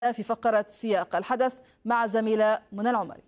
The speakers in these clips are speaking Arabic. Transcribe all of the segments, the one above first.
في فقرة سياق الحدث مع زميلة منى العمري.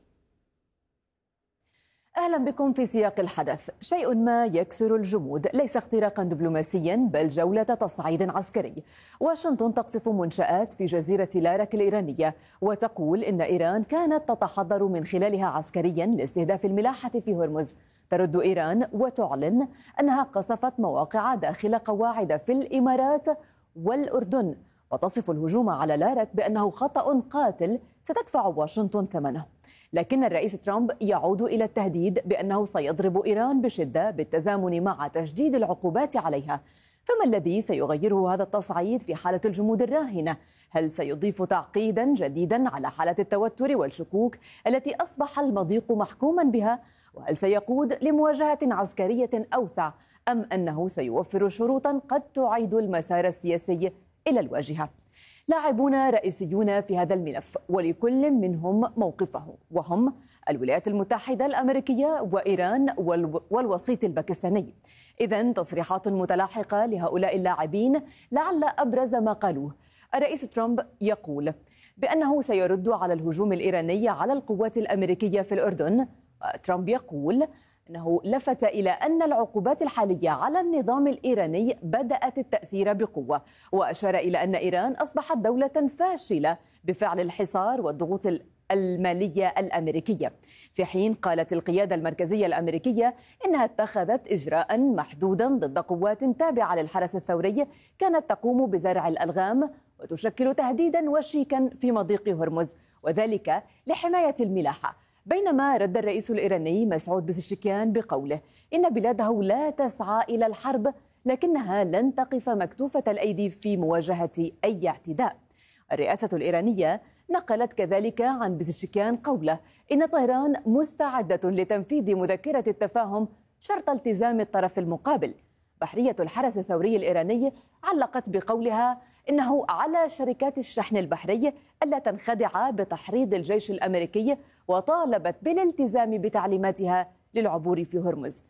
أهلا بكم في سياق الحدث. شيء ما يكسر الجمود، ليس اختراقا دبلوماسيا بل جولة تصعيد عسكري. واشنطن تقصف منشآت في جزيرة لارك الإيرانية وتقول إن إيران كانت تتحضر من خلالها عسكريا لاستهداف الملاحة في هرمز. ترد إيران وتعلن أنها قصفت مواقع داخل قواعد في الإمارات والأردن، وتصف الهجوم على لارك بأنه خطأ قاتل ستدفع واشنطن ثمنه. لكن الرئيس ترامب يعود إلى التهديد بأنه سيضرب إيران بشدة بالتزامن مع تشديد العقوبات عليها. فما الذي سيغيره هذا التصعيد في حالة الجمود الراهنة؟ هل سيضيف تعقيدا جديدا على حالة التوتر والشكوك التي أصبح المضيق محكوما بها؟ وهل سيقود لمواجهة عسكرية أوسع أم أنه سيوفر شروطا قد تعيد المسار السياسي إلى الواجهة؟ لاعبون رئيسيون في هذا الملف ولكل منهم موقفه، وهم الولايات المتحدة الأمريكية وإيران والوسيط الباكستاني. إذن تصريحات متلاحقة لهؤلاء اللاعبين، لعل أبرز ما قالوه. الرئيس ترامب يقول بأنه سيرد على الهجوم الإيراني على القوات الأمريكية في الأردن. ترامب يقول أنه لفت إلى أن العقوبات الحالية على النظام الإيراني بدأت التأثير بقوة، وأشار إلى أن إيران أصبحت دولة فاشلة بفعل الحصار والضغوط المالية الأمريكية، في حين قالت القيادة المركزية الأمريكية إنها اتخذت إجراء محدودا ضد قوات تابعة للحرس الثوري كانت تقوم بزرع الألغام وتشكل تهديدا وشيكا في مضيق هرمز، وذلك لحماية الملاحة. بينما رد الرئيس الإيراني مسعود بزشكيان بقوله إن بلاده لا تسعى إلى الحرب، لكنها لن تقف مكتوفة الأيدي في مواجهة أي اعتداء. الرئاسة الإيرانية نقلت كذلك عن بزشكيان قوله إن طهران مستعدة لتنفيذ مذكرة التفاهم شرط التزام الطرف المقابل. بحرية الحرس الثوري الإيراني علقت بقولها إنه على شركات الشحن البحري ألا تنخدع بتحريض الجيش الأمريكي، وطالبت بالالتزام بتعليماتها للعبور في هرمز.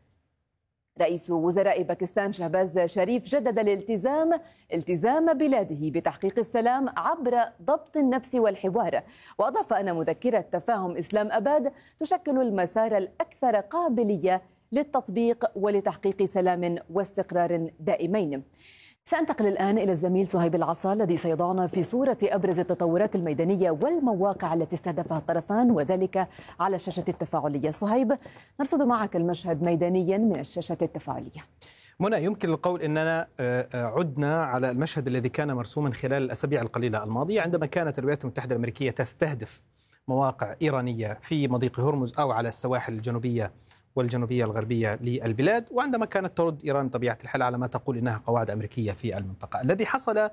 رئيس وزراء باكستان شهباز شريف جدد التزام بلاده بتحقيق السلام عبر ضبط النفس والحوار، وأضاف أن مذكرة تفاهم إسلام أباد تشكل المسار الأكثر قابلية للتطبيق ولتحقيق سلام واستقرار دائمين. سأنتقل الآن إلى الزميل صهيب العصا الذي سيضعنا في صورة أبرز التطورات الميدانية والمواقع التي استهدفها الطرفان، وذلك على الشاشة التفاعلية. صهيب، نرصد معك المشهد ميدانيا من الشاشة التفاعلية. منى، يمكن القول أننا عدنا على المشهد الذي كان مرسوما خلال الأسابيع القليلة الماضية، عندما كانت الولايات المتحدة الأمريكية تستهدف مواقع إيرانية في مضيق هرمز أو على السواحل الجنوبية والجنوبية الغربية للبلاد، وعندما كانت ترد إيران بطبيعة الحال على ما تقول إنها قواعد أمريكية في المنطقة. الذي حصل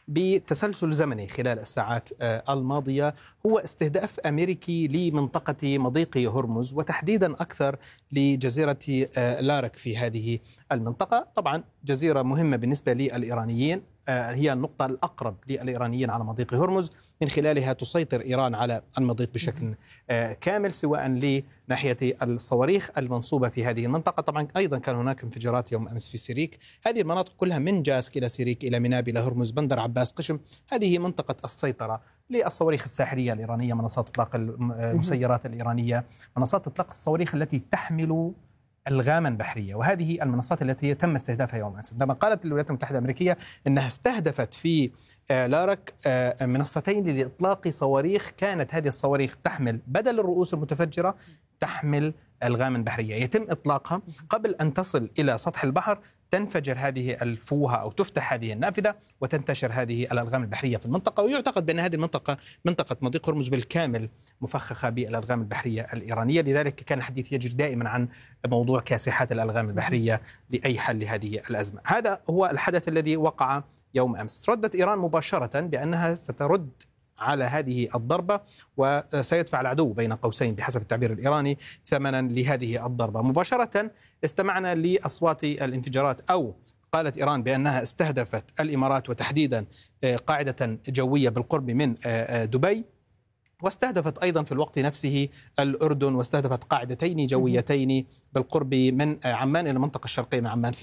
بتسلسل زمني خلال الساعات الماضية هو استهداف أمريكي لمنطقة مضيق هرمز، وتحديدا أكثر لجزيرة لارك في هذه المنطقة. طبعا جزيرة مهمة بالنسبة للإيرانيين، هي النقطة الأقرب للإيرانيين على مضيق هرمز، من خلالها تسيطر إيران على المضيق بشكل كامل، سواء لناحية الصواريخ المنصوبة في هذه المنطقة. طبعا أيضا كان هناك انفجارات يوم أمس في سيريك. هذه المناطق كلها من جاسك إلى سيريك إلى مناب إلى هرمز بندر عباس قشم، هذه منطقة السيطرة للصواريخ الساحلية الإيرانية، منصات إطلاق المسيرات الإيرانية، منصات إطلاق الصواريخ التي تحمل ألغاما بحرية، وهذه المنصات التي تم استهدافها يوم أمس. عندما قالت الولايات المتحدة الأمريكية أنها استهدفت في لارك منصتين لإطلاق صواريخ، كانت هذه الصواريخ تحمل بدل الرؤوس المتفجرة تحمل ألغاما بحرية يتم إطلاقها قبل أن تصل إلى سطح البحر، تنفجر هذه الفوهة أو تفتح هذه النافذة وتنتشر هذه الألغام البحرية في المنطقة. ويعتقد بأن هذه المنطقة منطقة مضيق هرمز بالكامل مفخخة بالألغام البحرية الإيرانية، لذلك كان الحديث يجري دائما عن موضوع كاسحات الألغام البحرية لأي حل لهذه الأزمة. هذا هو الحدث الذي وقع يوم أمس. ردت إيران مباشرة بأنها سترد على هذه الضربة، وسيدفع العدو بين قوسين بحسب التعبير الإيراني ثمنا لهذه الضربة. مباشرة استمعنا لأصوات الانفجارات، أو قالت إيران بأنها استهدفت الإمارات وتحديدا قاعدة جوية بالقرب من دبي، واستهدفت أيضا في الوقت نفسه الأردن، واستهدفت قاعدتين جويتين بالقرب من عمان إلى المنطقة الشرقية من عمان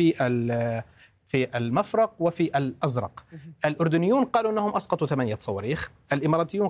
في المفرق وفي الأزرق. الأردنيون قالوا أنهم أسقطوا 8 صواريخ، الإماراتيون